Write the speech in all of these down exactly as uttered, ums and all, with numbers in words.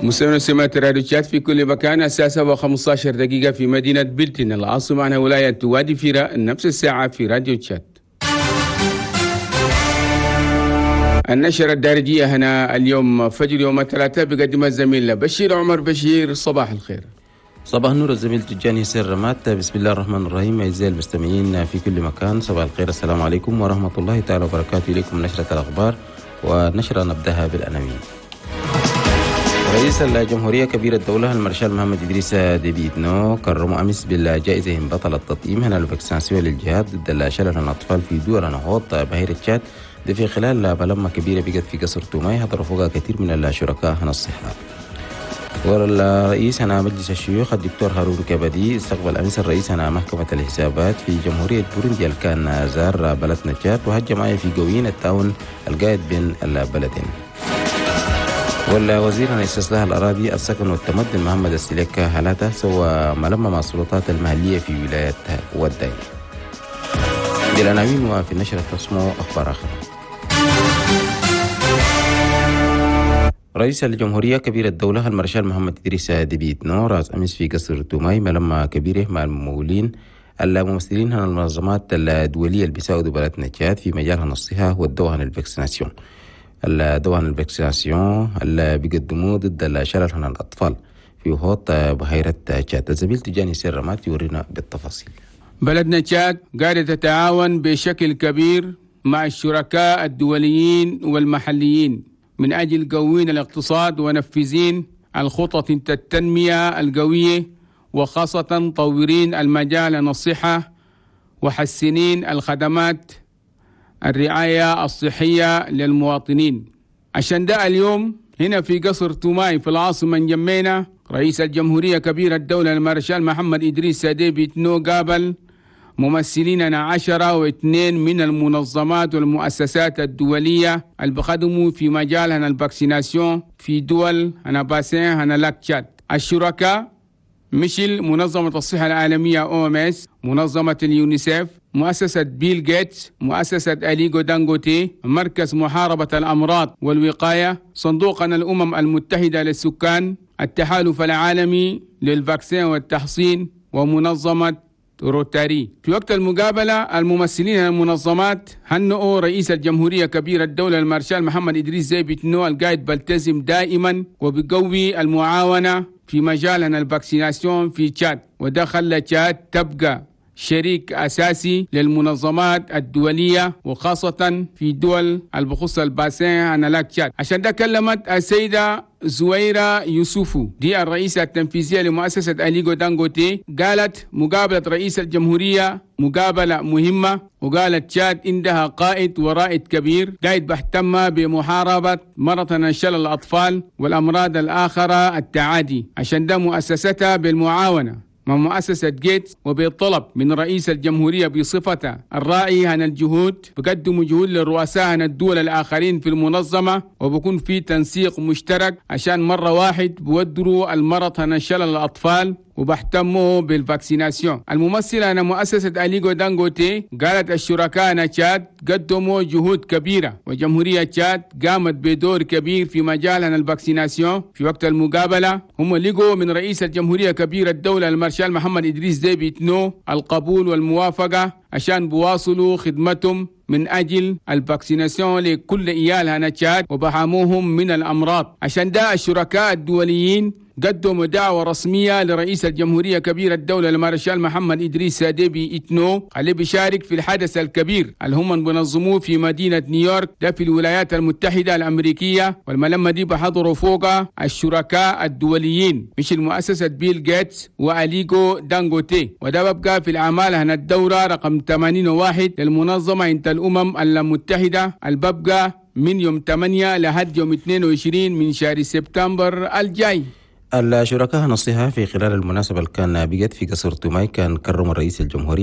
مستمعين سمات راديو تشات في كل مكان. الساعة سبعة وخمسة عشر دقيقة في مدينة بلتين العاصمة عن ولاية وادي فيرا، نفس الساعة في راديو تشات. النشرة الدارجية هنا اليوم فجر يوم الثلاثاء بقدم الزميل بشير عمر. بشير صباح الخير. صباح النور الزميل تجاني سير رمات. بسم الله الرحمن الرحيم. أعزائي المستمعين في كل مكان، صباح الخير، السلام عليكم ورحمة الله تعالى وبركاته. إليكم نشرة الأخبار، ونشرة نبدأها بالعناوين. رئيس الجمهورية كبير الدولة المارشال محمد إدريس ديبي إتنو كرم أمس بالجائزة بطل التطعيم هنا الفاكسيناسيون للجهاد ضد شلل الأطفال في دول نهوض بحيرة تشاد. ده في خلال ملمة كبيرة بقت في قصر توماي حضر فوقها كثير من الشركاء هنا الصحة. والرئيس هنا مجلس الشيوخ الدكتور هارون كبدي استقبل أمس الرئيس هنا محكمة الحسابات في جمهورية بوروندي اللي كان زار بلدنا تشاد وهجم معي في قوين التعاون القائد بين البلدين. والوزير عن استصلاح الأراضي السكن والتمدن محمد السليكة حالاته سوى ملمة مع السلطات المحلية في ولاية وداي. دي العناوين، وفي النشرة تسمو أخبار آخر. رئيس الجمهورية كبير الدولة المارشال محمد إدريس ديبي إتنو راس أمس في قصر توماي ملمة كبيرة مع الممولين الممثلين عن المنظمات الدولية اللي بيساعدوا بلدنا تشاد في مجال الصحة والدواء عن الفاكسيناسيون. الدواء عن الفاكسيناسيون اللي بيقدموه ضد شلل عن الأطفال في وسط بحيرة تشاد. الزميل تجاني سير رمات يورينا بالتفاصيل. بلدنا تشاد قاعدة تتعاون بشكل كبير مع الشركاء الدوليين والمحليين من أجل قوين الاقتصاد ونفذين الخطط التنمية القوية، وخاصة طورين المجال الصحة وحسنين الخدمات الرعاية الصحية للمواطنين. عشان ده اليوم هنا في قصر توماي في العاصمة جمينا رئيس الجمهورية كبير الدولة المارشال محمد إدريس ديبي إتنو قابل ممثلين عشرة واثنين من المنظمات والمؤسسات الدولية اللي بخدموا في مجال الفاكسيناسيون في دول هنا باسين هنا لاك تشاد. الشركاء مثل منظمة الصحة العالمية أو إم إس، منظمة اليونيسيف، مؤسسة بيل جيتس، مؤسسة أليغو دانغوتي، مركز محاربة الأمراض والوقاية، صندوقنا الأمم المتحدة للسكان، التحالف العالمي للفاكسين والتحصين، ومنظمة روتاري. في وقت المقابلة الممثلين المنظمات هنئوا رئيس الجمهورية كبير الدولة المارشال محمد إدريس ديبي إتنو القائد بلتزم دائما وبقوي المعاونة في مجال الفاكسيناسيون في تشاد، وده خلى تشاد تبقى شريك أساسي للمنظمات الدولية وخاصة في دول البخص الباسين عن لاك تشاد. عشان ده كلمت السيدة زويرة يوسفو دي الرئيسة التنفيذية لمؤسسة أليغو دانغوتي، قالت مقابلة رئيس الجمهورية مقابلة مهمة، وقالت تشاد عندها قائد ورائد كبير قائد بيهتم بمحاربة مرض شلل الأطفال والأمراض الآخرة التعادي. عشان ده مؤسستها بالمعاونة مع مؤسسة جيتس وبالطلب من رئيس الجمهورية بصفته الراعي عن الجهود بقدموا جهود للرؤساء عن الدول الآخرين في المنظمة، وبكون في تنسيق مشترك عشان مرة واحد بودروا المرض عن شلل الأطفال وبحتموا بالفاكسيناسيون. الممثلة عن مؤسسة أليغو دانغوتي قالت الشركاء تشاد قدموا جهود كبيرة، وجمهورية تشاد قامت بدور كبير في مجال الفاكسيناسيون. في وقت المقابلة هم لقوا من رئيس الجمهورية كبير الدولة المارشال محمد إدريس ديبي إتنو القبول والموافقة عشان بواصلوا خدمتهم من أجل الفاكسيناسيون لكل إيال هنا تشاد وبحاموهم من الأمراض. عشان ده الشركاء الدوليين قدموا دعوة رسمية لرئيس الجمهورية كبير الدولة المارشال محمد إدريس ديبي إتنو اللي بيشارك في الحدث الكبير اللي هم بنظموه في مدينة نيويورك ده في الولايات المتحدة الأمريكية. والملمة دي بحضروا فوقها الشركاء الدوليين مثل مؤسسة بيل جيتس وأليغو دانغوتي، وده ببقى في الأعمال هنا الدورة رقم ثمانين وواحد للمنظمة عند الأمم المتحدة الببقى من يوم ثمانية لحد يوم اثنين وعشرين من شهر سبتمبر الجاي. الشركاء نصيحة في خلال المناسبة اللي كان بقت في قصر توماي كان كرم رئيس الجمهورية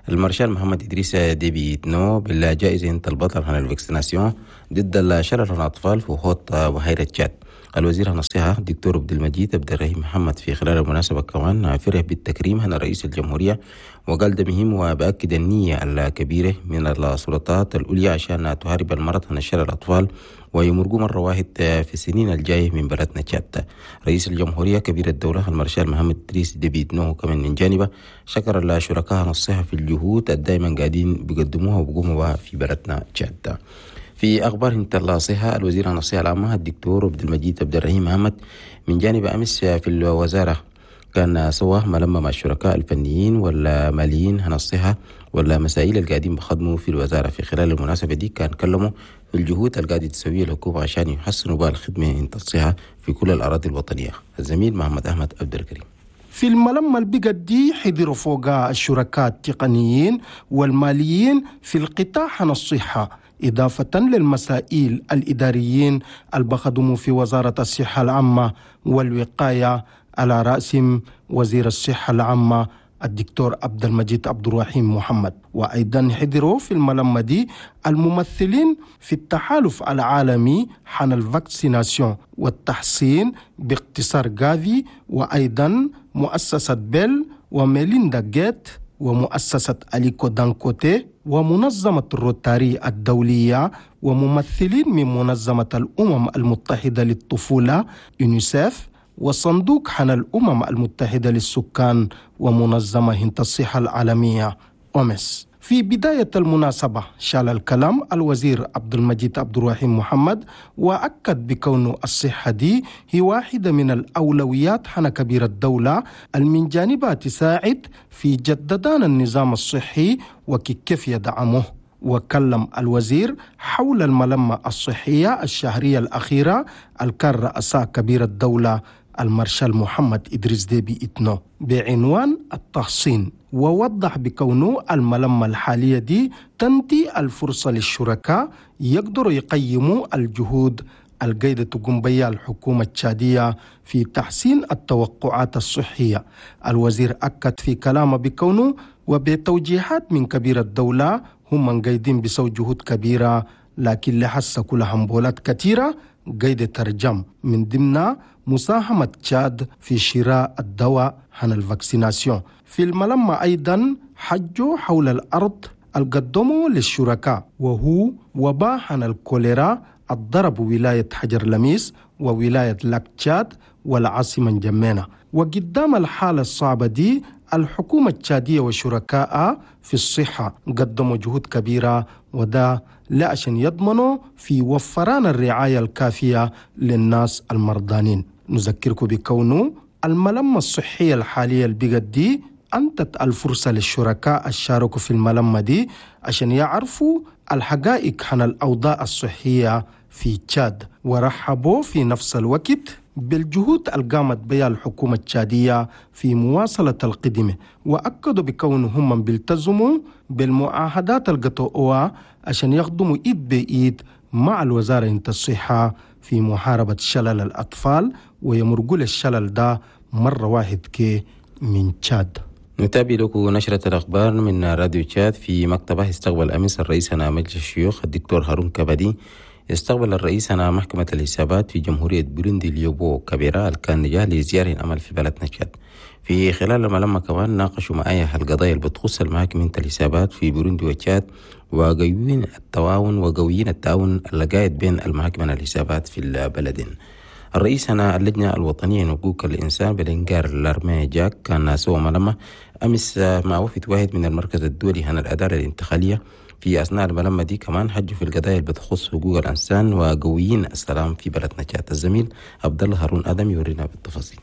المارشال محمد إدريس ديبي إتنو بالجائزة البطل عن الفاكسيناسيون ضد الشلل في الأطفال في خط بحيرة تشاد. الوزير عن الصحة الدكتور عبد المجيد عبد الرحيم محمد في خلال المناسبة كمان فرح بالتكريم عن رئيس الجمهورية، وقال ده مهم وبأكد النية الكبيرة من السلطات العليا عشان تحارب المرض عن شلل الأطفال ويمرقوا مرة واحد في السنين الجاية من بلدنا تشاد. رئيس الجمهورية كبير الدولة المارشال محمد إدريس ديبي إتنو كمان من جانبه شكر الشركاء عن الصحة في الجهود الدائما قاعدين بيقدموها وبيقوموا بها في بلدنا تشاد. في أخبار انت الصحة الوزير عن الصحة العامة الدكتور عبد المجيد عبد الرحيم محمد من جانب أمس في الوزارة كان سواه ملمة مع الشركاء الفنيين والماليين عن الصحة والمسائل اللي قاعدين بخدموا في الوزارة. في خلال المناسبة دي كان كلموا في الجهود اللي قاعدة تسويها الحكومة عشان يحسنوا بها الخدمة انت الصحة في كل الأراضي الوطنية. الزميل محمد أحمد عبد الكريم. في الملمة البقت دي حضروا فوقها الشركاء التقنيين والماليين في القطاع عن الصحة، إضافة للمسائل الإداريين البخدموا في وزارة الصحة العامة والوقاية على رأسهم وزير الصحة العامة الدكتور عبد المجيد عبد الرحيم محمد. وأيضا حضروا في الملمة دي الممثلين في التحالف العالمي عن الفاكسيناسيون والتحصين باختصار غافي، وأيضا مؤسسة بيل وميليندا جيت ومؤسسة أليكو دانكوتي ومنظمة الروتاري الدولية وممثلين من منظمة الأمم المتحدة للطفولة يونيسيف وصندوق عن الأمم المتحدة للسكان ومنظمة هند الصحة العالمية أومس. في بداية المناسبة شال الكلام الوزير عبد المجيد عبد الرحيم محمد وأكد بكون الصحة دي هي واحدة من الأولويات حنا كبير الدولة المن جانبها تساعد في جددان النظام الصحي وكيف يدعمه. وكلم الوزير حول الملمة الصحية الشهرية الأخيرة الكان رئاسة كبير الدولة المارشال محمد إدريس ديبي إتنو بعنوان التحصين، ووضح بكونه الملمة الحالية دي تنتي الفرصة للشركاء يقدروا يقيموا الجهود القيدة تقوم بها الحكومة التشادية في تحسين التوقعات الصحية. الوزير أكد في كلامه بكونه وبتوجيهات من كبير الدولة هم من قايدين بسو جهود كبيرة، لكن لحسا كل همبولات كثيرة قيد ترجم من ضمنها مساهمة تشاد في شراء الدواء عن الفاكسيناسيون. في الملمة أيضا حجوا حول الأرض القدموا للشركاء وهو وباء عن الكوليرا الضرب ولاية حجر لميس وولاية لاك تشاد والعاصمة جمينة. وقدام الحالة الصعبة دي الحكومة التشادية وشركائها في الصحة قدموا جهود كبيرة، وده لعشان يضمنوا في وفران الرعاية الكافية للناس المرضانين. نذكركم بكونه الملمة الصحية الحالية البقت دي أنتت الفرصة للشركاء الشاركوا في الملمة دي عشان يعرفوا الحقائق عن الأوضاع الصحية في تشاد، ورحبوا في نفس الوقت بالجهود القامت بها الحكومة التشادية في مواصلة القدمة، وأكدوا بكونهم من بيلتزموا بالمعاهدات القطوعة عشان يخدموا إيد بإيد مع الوزارة انت الصحة في محاربة شلل الأطفال ويمرقوا للشلل ده مرة واحد كي من تشاد. نتابع لكم نشرة الأخبار من راديو تشاد. في مكتبه استقبل أمس الرئيس أنا مجلس الشيوخ الدكتور هارون كبدي. استقبل الرئيس أنا محكمة الحسابات في جمهورية بوروندي ليوبو كبيرة كان نجاه لزيارة عمل في بلدنا تشاد. في خلال الملمة كمان ناقشوا معايا القضايا اللي بتخص المحاكم الحسابات في بوروندي وتشاد وقويين التعاون وقويين التعاون اللي قاعد بين المحاكم الحسابات في البلدين. الرئيس أنا اللجنة الوطنية لحقوق الإنسان بالإنقار لارمي جاك كان سوى ملمة أمس مع وفد واحد من المركز الدولي عن العدالة الانتقالية. في أثناء الملمة دي كمان حجوا في القضايا اللي بتخص حقوق الإنسان وقويين السلام في بلدنا تشاد. الزميل عبد الله هارون آدم يورينا بالتفاصيل.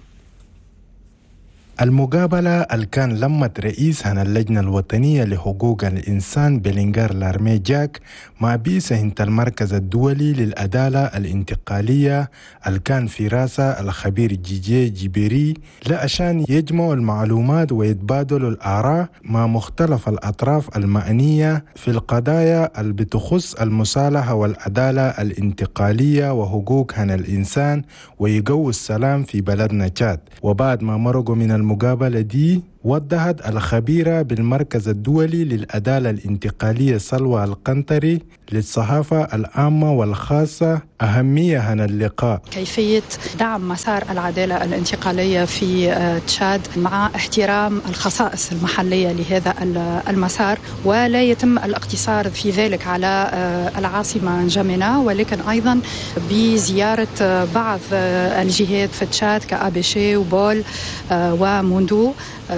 المقابلة اللي كان لمت رئيس عن اللجنة الوطنية لحقوق الإنسان بلينغار لارمي جاك مع بيسهنة المركز الدولي للعدالة الانتقالية اللي كان في راسه الخبير جيجي جيبيري لعشان يجمعوا المعلومات ويتبادلوا الآراء مع مختلف الأطراف المعنية في القضايا اللي بتخص المصالحة والعدالة الانتقالية وحقوق عن الإنسان ويقوي السلام في بلدنا تشاد. وبعد ما مرقوا من المقابلة دي وضحت الخبيرة بالمركز الدولي للعدالة الانتقالية سلوى القنطري للصحافة العامة والخاصة أهمية هذا اللقاء. كيفية دعم مسار العدالة الانتقالية في تشاد مع احترام الخصائص المحلية لهذا المسار، ولا يتم الاقتصار في ذلك على العاصمة نجمينا، ولكن أيضا بزيارة بعض الجهات في تشاد كأبيشي وبول وموندو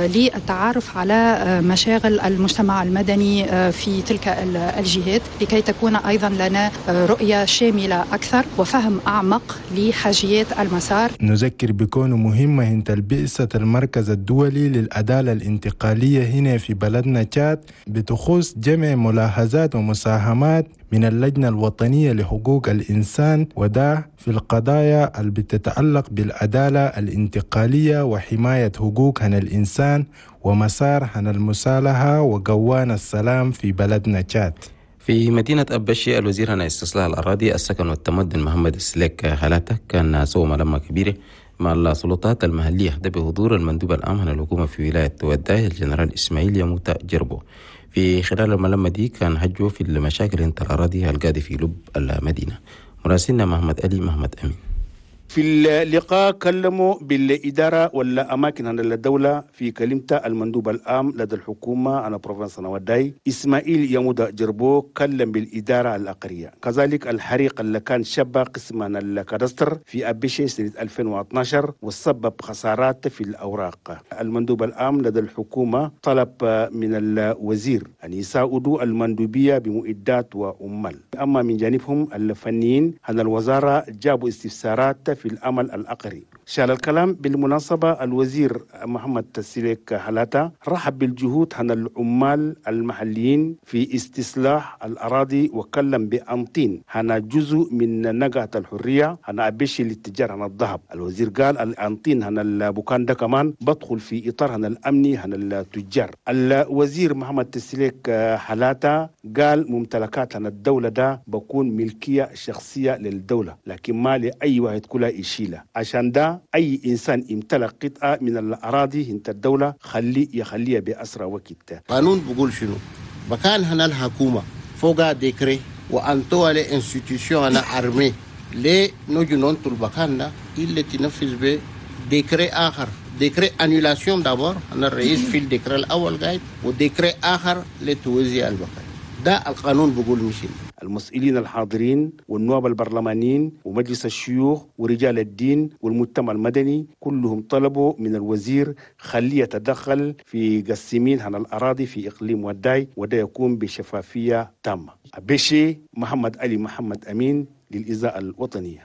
للتعرف على مشاغل المجتمع المدني في تلك الجهات، لكي تكون أيضا لنا رؤية شاملة أكثر وفهم أعمق لحاجيات المسار. نذكر بكون مهمة هي البعثة المركز الدولي للعدالة الانتقالية هنا في بلدنا تشاد بتخص جمع ملاحظات ومساهمات من اللجنة الوطنية لحقوق الإنسان، وده في القضايا اللي بتتعلق بالعدالة الانتقالية وحماية حقوق هنا الإنسان ومسار هنا المصالحة وقوان السلام في بلدنا تشاد. في مدينة أبشي الوزير هنا استصلاح الأراضي السكن والتمدن محمد السليك حالاته كان سوى ملمة كبيرة مع السلطات المحلية ده بحضور المندوب العام هنا الحكومة في ولاية وداي الجنرال إسماعيل يموت جربو. في خلال الملمة دي كان حجوا في المشاكل انت الأراضي القاعدة في لب المدينة. مراسلنا محمد علي محمد أمين. في اللقاء كلموا بالإدارة ولا أماكن عن الدولة. في كلمته المندوب العام لدى الحكومة على بروفنس نواداي إسماعيل يمودا جربو كلم بالإدارة الأقرية. كذلك الحريق اللي كان شبه قسم الكادستر في أبيشي سنة ألفين واثني عشر وسبب خسارات في الأوراق. المندوب العام لدى الحكومة طلب من الوزير أن يساعدوا المندوبية بمؤدات وأمال. أما من جانبهم الفنيين عن الوزارة جابوا استفسارات في الأمل الأقري. شال الكلام بالمناسبة الوزير محمد السليك حالاته رحب بالجهود عن العمال المحليين في استصلاح الأراضي وكلم بأنطين عن جزء من نقعة الحرية عن أبيشي للتجارة عن الذهب. الوزير قال الأنطين عن البوكان ده كمان بدخل في إطار عن الأمني عن التجار. الوزير محمد السليك حالاته قال ممتلكات عن الدولة ده بكون ملكية شخصية للدولة، لكن ما لأي واحد كلها يشيلها. عشان ده أي إنسان يمتلك قطعة من الأراضي انت الدولة خلي يخليها بأسرع وقت. قانون بقول شنو؟ بكان هنا الحكومة فوقها ديكري وأنتوا على انستيتيوشن أنا أرمي ليه نجي ننطل بكاننا إلا تنفذ به ديكري آخر، ديكري أنيولاسيون دابور. أنا الرئيس في الديكري الأول قايد وديكري آخر لتوزيع البكان. ده القانون بقول مشين. المسؤولين الحاضرين والنواب البرلمانيين ومجلس الشيوخ ورجال الدين والمجتمع المدني كلهم طلبوا من الوزير خليه يتدخل في قسمين عن الأراضي في إقليم وداي، وده يكون بشفافية تامة. أبيشي محمد علي محمد أمين للإذاعة الوطنية.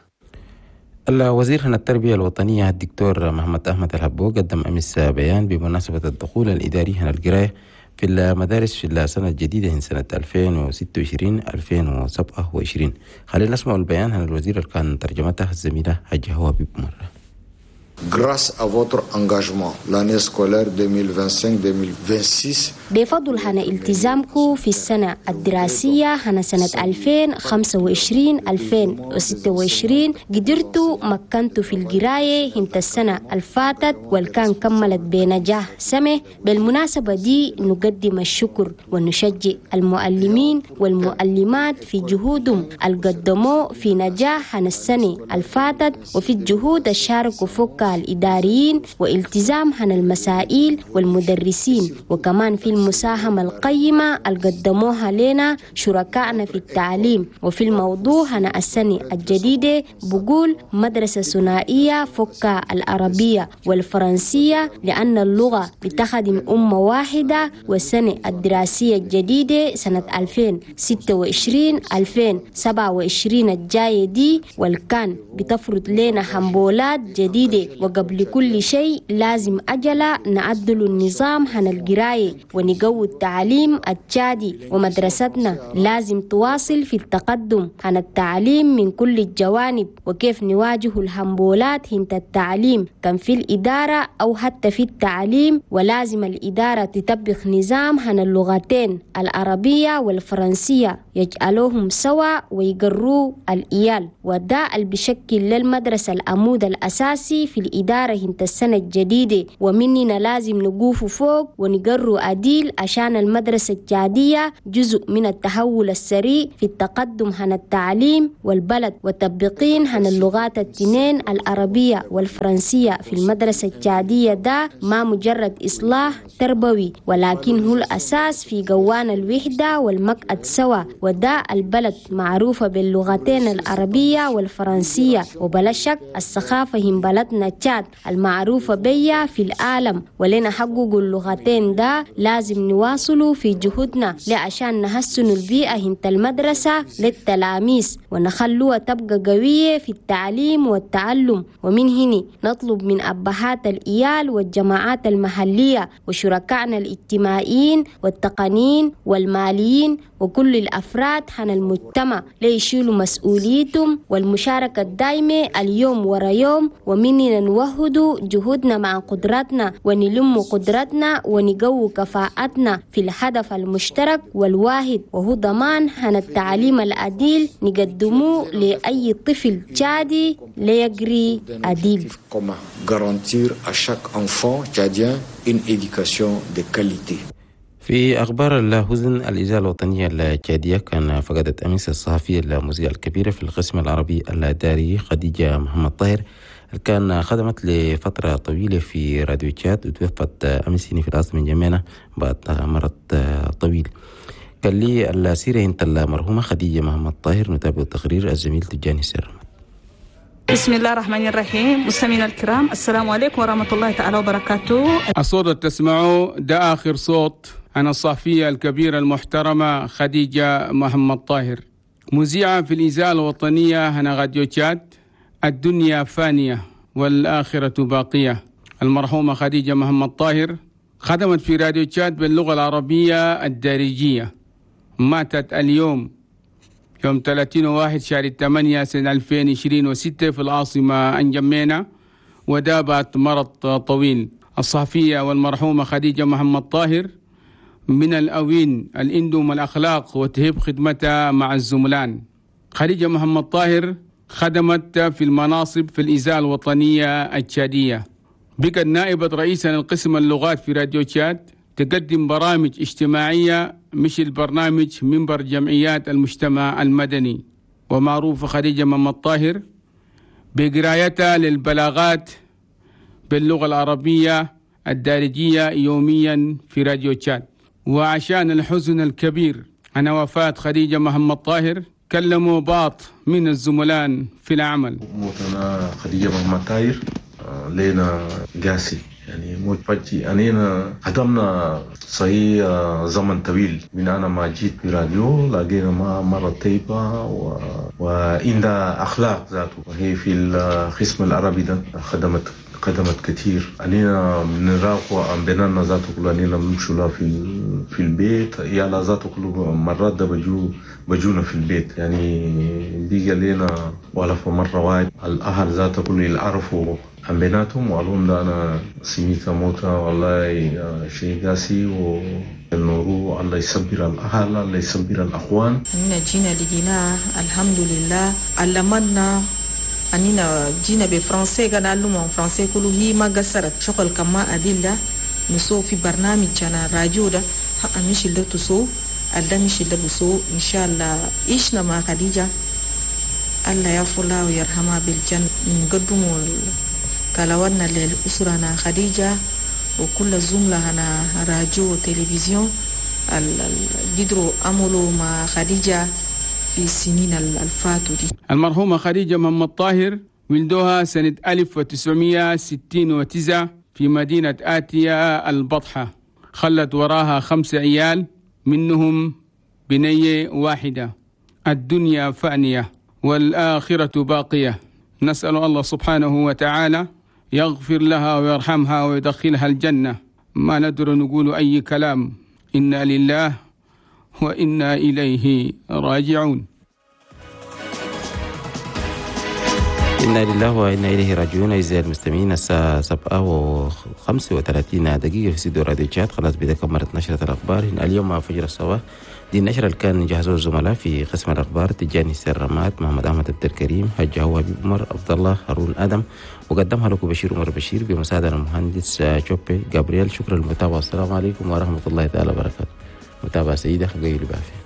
الوزير هنا التربية الوطنية الدكتور محمد أحمد الهبو قدم أمس بيان بمناسبة الدخول الإداري هنا القراية في المدارس في السنة الجديدة من سنة ألفين وستة وعشرين ألفين وسبعة وعشرين. خلينا نسمع البيان عن الوزير اللي كان ترجمته الزميلة حجة هو بمرة. Grâce à votre engagement, l'année scolaire deux mille vingt-cinq deux mille vingt-six بفضل هنا التزامكم في السنة الدراسية هنا سنة ألفين وخمسة وعشرين ألفين وستة وعشرين قدرتوا مكنتوا في القراية هنت السنة الفاتت والكان كملت بنجاح سمه. بالمناسبة دي نقدم الشكر ونشجع المعلمين والمعلمات في جهودهم القدموا في نجاح هنا السنة الفاتت وفي الجهود الشاركوا فوق الإداريين والتزام هنا المسائل والمدرسين، وكمان في المساهمة القيمة اللي قدموها لنا شركائنا في التعليم. وفي الموضوع هنا السنة الجديدة بقول مدرسة ثنائية فوق العربية والفرنسية لأن اللغة بتخدم أمة واحدة. والسنة الدراسية الجديدة سنة ألفين وستة وعشرين ألفين وسبعة وعشرين الجاية دي والكان بتفرض لنا حمبولات جديدة. وقبل كل شيء لازم أجل نعدل النظام عن القراية ونقوي التعليم التشادي، ومدرستنا لازم تواصل في التقدم عن التعليم من كل الجوانب. وكيف نواجه الحمبولات هنت التعليم كان في الإدارة أو حتى في التعليم، ولازم الإدارة تطبق نظام عن اللغتين العربية والفرنسية يجعلوهم سوا ويقروا الإيال، وده اللي بشكل للمدرسة العمود الأساسي في الإدارة هنت السنة الجديدة، ومننا لازم نقوف فوق ونقروا أديل عشان المدرسة الجادية جزء من التحول السريع في التقدم عن التعليم والبلد، وتطبيقين عن اللغات التنين العربية والفرنسية في المدرسة الجادية ده ما مجرد إصلاح تربوي، ولكن هو الأساس في قوان الوحدة والمقعد سوا، وده البلد معروفة باللغتين العربية والفرنسية، وبلا شك الثقافة هم بلدنا تشاد المعروفة بيا في العالم، ولنا حققوا اللغتين ده لازم نواصلوا في جهودنا لعشان نحسن البيئة هنت المدرسة للتلاميذ ونخلوها تبقى قوية في التعليم والتعلم. ومن هنا نطلب من أبهات الإيال والجماعات المحلية وشركائنا الاجتماعيين والتقنيين والماليين وكل الأفراد عن المجتمع ليشيلوا مسؤوليتهم والمشاركة الدائمة اليوم ورا يوم، ومننا نوهدوا جهودنا مع قدراتنا ونلم قدراتنا ونقوي كفاءتنا في الهدف المشترك والواحد، وهو ضمان عن التعليم العديل نقدموه لأي طفل تشادي ليقري أديب. Garantir à chaque enfant tchadien une éducation de qualité. في أخبار الهزن، الإذاعة الوطنية التشادية كان فقدت أمس الصحفية المذيعة الكبيرة في القسم العربي الإداري خديجة محمد طاهر، كان خدمت لفترة طويلة في راديو تشاد، وتوفت أمس في العاصمة الجمينة بعد مرض طويل. كان لي السيرة انت المرحومة خديجة محمد طاهر، نتابع التقرير الزميل تجاني سر. بسم الله الرحمن الرحيم. مستمعينا الكرام، السلام عليكم ورحمة الله تعالى وبركاته. الصوت اللي تسمعوه ده آخر صوت عن الصحفية الكبيرة المحترمة خديجة محمد طاهر، مذيعة في الإذاعة الوطنية هنا راديو تشاد. الدنيا فانية والآخرة باقية. المرحومة خديجة محمد طاهر خدمت في راديو تشاد باللغة العربية الدارجية. ماتت اليوم يوم ثلاثين وواحد شهر ثمانية سنة ألفين وعشرين وستة في العاصمة الجمينة، ودابت مرض طويل. الصحفية والمرحومة خديجة محمد طاهر من الأوين الإندوم الأخلاق وتهب خدمتها مع الزملان. خديجة محمد طاهر خدمت في المناصب في الإذاعة الوطنية التشادية. بقت نائبة رئيس القسم اللغات في راديو تشاد، تقدم برامج اجتماعية مش البرنامج منبر جمعيات المجتمع المدني. ومعروفة خديجة محمد طاهر بقرايتها للبلاغات باللغة العربية الدارجية يوميا في راديو تشاد. وعشان الحزن الكبير عن وفاة خديجة محمد طاهر كلموا بعض من الزملان في العمل. موتنا خديجة محمد طاهر لينا قاسي، يعني موت فجي. أنينا خدمنا صحيح زمن طويل من أنا ما جيت في راديو، لقينا ما مرة طيبة و... وعندها أخلاق ذاته، وهي في القسم العربي ده خدمت خدمت كتير. أنينا بنراقوا بيننا ذاته كله، أنينا بنمشوا لها في في البيت، يا ذاته كله مرات ده بجو بجونا في البيت، يعني بيجي لنا ولا في مرة واحد الأهل ذاته كله يعرفوا عن بيناتهم، وقالهم ده أنا سميت موتا والله شيء قاسي، والنورو الله يصبر الأهل الله يصبر الأخوان. أننا جينا لجينا الحمد لله، علمنا أننا جينا بفرنسي، قال علمهم فرنسي كله، هي ما قصرت شغل كما أدلة نسو في برنامج جانا راديو ده حق مش اللي تسو الله مش اللي بسو. إن شاء الله إيشنا مع خديجة، الله يغفر لها ويرحمها بالجنة. نقدموا كلاونا للأسرة خديجة وكل الزملاء هنا راديو وتلفزيون قدروا عملوا مع خديجة في السنين الفاتوا دي. المرحومة خديجة محمد طاهر ولدوها سنة ألف وتسعمائة وستين وتسعة في مدينة آتية البطحة. خلت وراها خمس عيال، منهم بنية واحدة. الدنيا فانية والآخرة باقية. نسأل الله سبحانه وتعالى يغفر لها ويرحمها ويدخلها الجنة. ما ندر نقول أي كلام، إنا لله وإنا إليه راجعون. إنا لله وإنا إليه راجعون. أعزائي المستمعين، الساعة سبعة وخمسة وثلاثين دقيقة في استديو راديو تشاد. خلاص بدأ كمرت نشرة الأخبار اليوم مع فجر الصباح. دي النشرة اللي كان جهزوها الزملاء في قسم الأخبار: تجاني سرمات، محمد أحمد عبد الكريم، حج هو حبيب عمر، عبد الله هارون آدم، وقدمها لكم بشير عمر بشير بمساعدة المهندس شوبي جابرييل. شكرا للمتابعة والسلام عليكم ورحمة الله تعالى وبركاته. متابعة سعيدة وقيل بعافية.